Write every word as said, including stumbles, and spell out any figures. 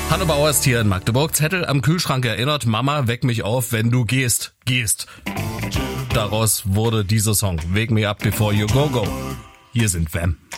Hanno Bauer ist hier in Magdeburg. Zettel am Kühlschrank erinnert, Mama, weck mich auf, wenn du gehst. Gehst. Daraus wurde dieser Song, Wake Me Up Before You Go Go. Hier sind Wham.